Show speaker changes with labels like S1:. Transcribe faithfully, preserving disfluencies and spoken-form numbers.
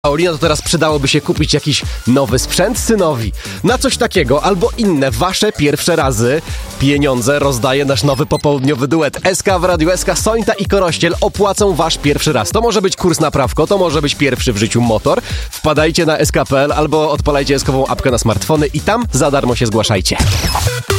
S1: Paulina, to teraz przydałoby się kupić jakiś nowy sprzęt synowi. Na coś takiego albo inne wasze pierwsze razy pieniądze rozdaje nasz nowy popołudniowy duet. S K w Radiu S K, Sońta i Korościel opłacą wasz pierwszy raz. To może być kurs na prawko, to może być pierwszy w życiu motor. Wpadajcie na S K kropka P L albo odpalajcie eskową apkę na smartfony i tam za darmo się zgłaszajcie.